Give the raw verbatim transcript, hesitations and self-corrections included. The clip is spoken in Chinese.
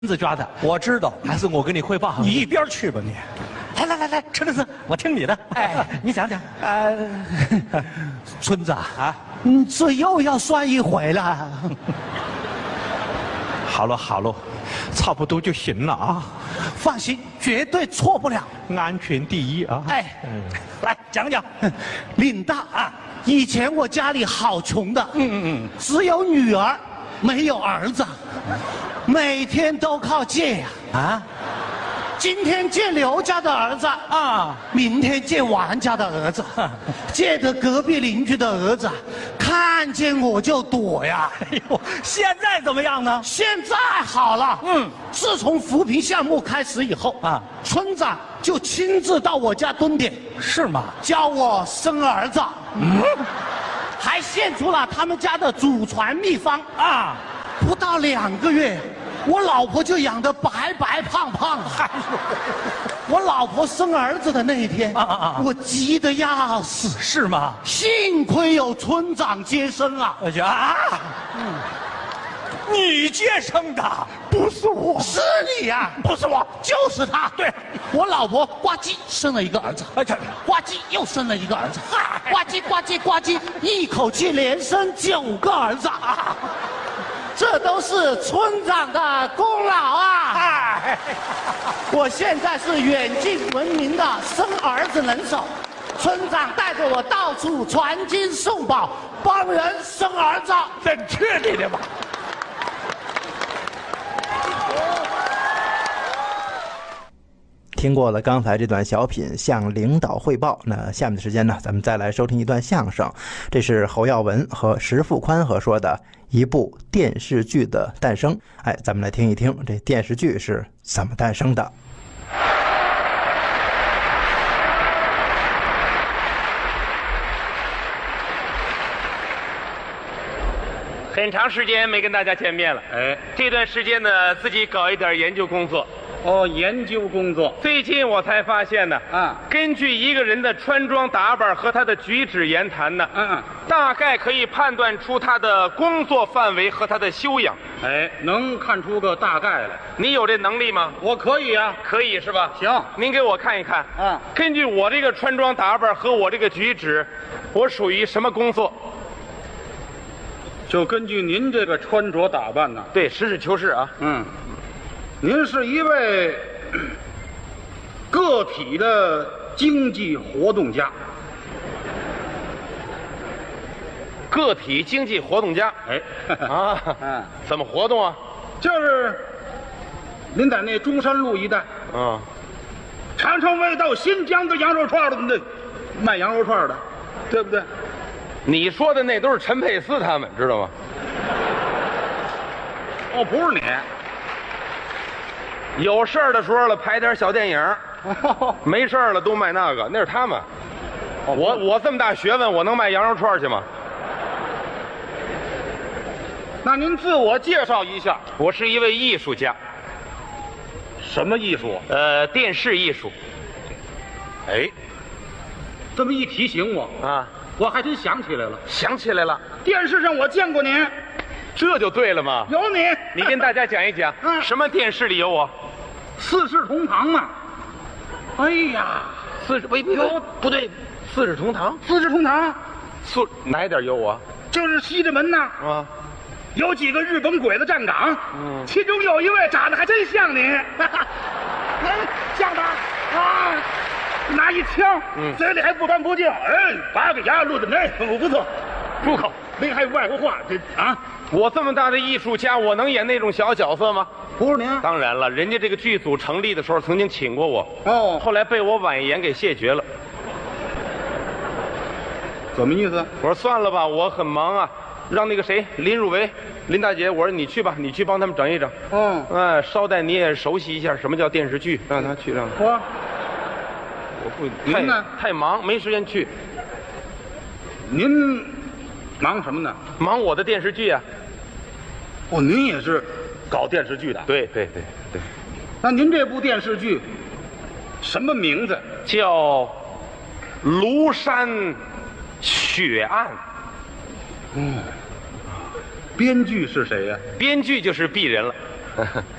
子抓的， 我知道， 还是我跟你汇报。 你一边去吧你。 来来来来，陈律师，我听你的。哎，你讲讲。 呃，村子啊， 嗯，这又要算一回了。 好了好了，差不多就行了啊。 放心，绝对错不了。 安全第一啊。 哎， 嗯， 来讲讲，领大啊，以前我家里好穷的，嗯嗯嗯，只有女儿，没有儿子，每天都靠借呀。啊，今天借刘家的儿子啊，明天借王家的儿子，借的隔壁邻居的儿子，看见我就躲呀。 哎呦，现在怎么样呢？ 现在好了，嗯，自从扶贫项目开始以后啊，村长就亲自到我家蹲点， 是吗？ 教我生儿子，嗯，还献出了他们家的祖传秘方啊。不到两个月，我老婆就养得白白胖胖的。我老婆生儿子的那一天，啊啊啊！我急得要死。 是吗？ 幸亏有村长接生啊！ 我觉得啊，嗯，你接生的， 不是我，是你呀、啊！不是我，就是他。对，我老婆呱唧生了一个儿子，而且呱唧又生了一个儿子，呱唧呱唧呱唧，一口气连生九个儿子啊！这都是村长的功劳啊！哎，我现在是远近闻名的生儿子能手，村长带着我到处传经送宝，帮人生儿子。 真确定的吧？ 听过了刚才这段小品向领导汇报，那下面的时间呢，咱们再来收听一段相声。这是侯耀文和石富宽合说的一部电视剧的诞生。哎，咱们来听一听这电视剧是怎么诞生的。 很长时间没跟大家见面了，哎，这段时间呢，自己搞一点研究工作。 哦，研究工作。 最近我才发现呢，啊，根据一个人的穿装打扮和他的举止言谈呢，嗯嗯，大概可以判断出他的工作范围和他的修养。 哎，能看出个大概来。 你有这能力吗？ 我可以啊。 可以是吧？ 行， 您给我看一看。 嗯， 根据我这个穿装打扮和我这个举止，我属于什么工作？ 就根据您这个穿着打扮呢？ 对，实事求是啊。 嗯。您是一位个体的经济活动家， 个体经济活动家。 哎， 啊，嗯，怎么活动啊？ 就是您在那中山路一带， 嗯， 常常为到新疆的羊肉串的那卖羊肉串的，对不对？ 你说的那都是陈佩斯他们，知道吗？ 哦，不是你。 有事儿的时候了，拍点小电影，没事儿了都卖那个，那是他们。我我这么大学问，我能卖羊肉串去吗？ 那您自我介绍一下。 我是一位艺术家。 什么艺术？ 呃，电视艺术。 哎，这么一提醒我啊，我还真想起来了。 想起来了， 电视上我见过您。 这就对了嘛。 有你， 你跟大家讲一讲，嗯，什么电视里有我？ 四世同堂嘛。哎呀， 四世喂有不对，四世同堂， 四世同堂， 四哪一点有我？ 就是西直门呐。啊，有几个日本鬼子站岗，嗯，其中有一位长得还真像你，像他啊，拿一枪，嗯，嘴里还不干不净，哎，八个牙露的那不不错， 住口！ 那还有外国话，这啊。 我这么大的艺术家，我能演那种小角色吗？ 不是您。 当然了，人家这个剧组成立的时候曾经请过我， 哦， 后来被我婉言给谢绝了。 怎么意思？ 我说算了吧，我很忙啊，让那个谁林入围，林大姐，我说你去吧，你去帮他们整一整。嗯，哎，捎带你也熟悉一下什么叫电视剧，让他去，让他。 我， 我不，您呢？太忙，没时间去。 您忙什么呢？ 忙我的电视剧啊。 哦，您也是搞电视剧的？ 对对对对。 那您这部电视剧什么名字？ 叫《庐山血案》。 嗯，编剧是谁呀？ 编剧就是鄙人了。